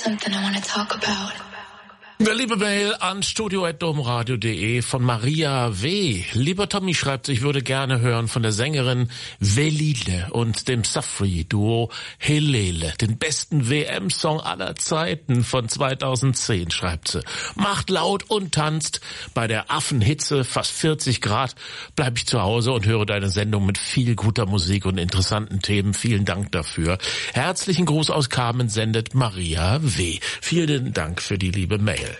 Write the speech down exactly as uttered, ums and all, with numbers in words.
something I want to talk about. Der liebe Mail an studio at domradio punkt de von Maria W. Lieber Tommy, schreibt, ich würde gerne hören von der Sängerin Velile und dem Safri-Duo Helele, den besten W M-Song aller Zeiten von zweitausendzehn, schreibt sie. Macht laut und tanzt. Bei der Affenhitze, fast vierzig Grad, bleib ich zu Hause und höre deine Sendung mit viel guter Musik und interessanten Themen. Vielen Dank dafür. Herzlichen Gruß aus Carmen sendet Maria W. Vielen Dank für die liebe Mail.